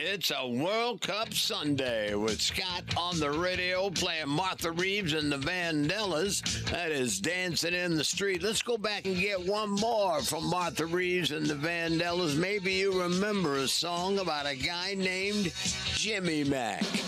It's a World Cup Sunday with Scott on the radio playing Martha Reeves and the Vandellas. That is Dancing in the Street. Let's go back and get one more from Martha Reeves and the Vandellas. Maybe you remember a song about a guy named Jimmy Mack.